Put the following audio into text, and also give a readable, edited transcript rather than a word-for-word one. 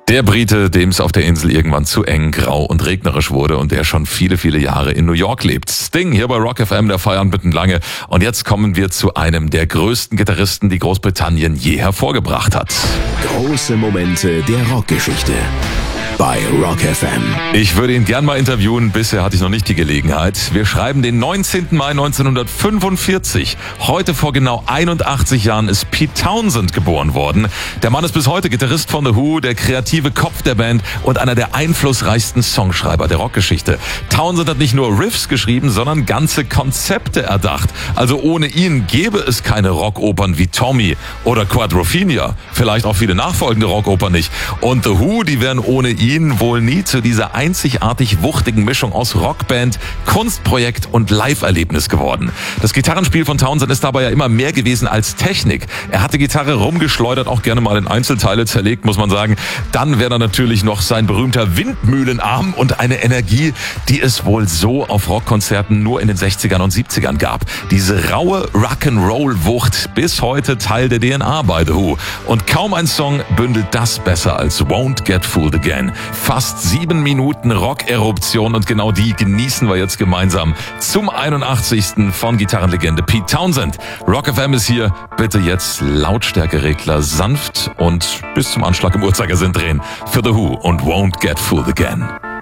Der Brite, dem es auf der Insel irgendwann zu eng, grau und regnerisch wurde und der schon viele, viele Jahre in New York lebt. Sting hier bei Rock FM, der Feierabend mitten lange. Und jetzt kommen wir zu einem der größten Gitarristen, die Großbritannien je hervorgebracht hat. Große Momente der Rockgeschichte bei Rock FM. Ich würde ihn gern mal interviewen, bisher hatte ich noch nicht die Gelegenheit. Wir schreiben den 19. Mai 1945. Heute vor genau 81 Jahren ist Pete Townshend geboren worden. Der Mann ist bis heute Gitarrist von The Who, der kreative Kopf der Band und einer der einflussreichsten Songschreiber der Rockgeschichte. Townshend hat nicht nur Riffs geschrieben, sondern ganze Konzepte erdacht. Also ohne ihn gäbe es keine Rockopern wie Tommy oder Quadrophenia. Vielleicht auch viele nachfolgende Rockopern nicht. Und The Who, die wären ohne ihn wohl nie zu dieser einzigartig wuchtigen Mischung aus Rockband, Kunstprojekt und Live-Erlebnis geworden. Das Gitarrenspiel von Townshend ist dabei ja immer mehr gewesen als Technik. Er hat die Gitarre rumgeschleudert, auch gerne mal in Einzelteile zerlegt, muss man sagen. Dann wäre da natürlich noch sein berühmter Windmühlenarm und eine Energie, die es wohl so auf Rockkonzerten nur in den 60ern und 70ern gab. Diese raue Rock'n'Roll-Wucht, bis heute Teil der DNA bei The Who. Und kaum ein Song bündelt das besser als Won't Get Fooled Again. Fast 7 Minuten Rock-Eruption und genau die genießen wir jetzt gemeinsam zum 81. von Gitarrenlegende Pete Townshend. Rock FM ist hier. Bitte jetzt Lautstärkeregler sanft und bis zum Anschlag im Uhrzeigersinn drehen für The Who und Won't Get Fooled Again.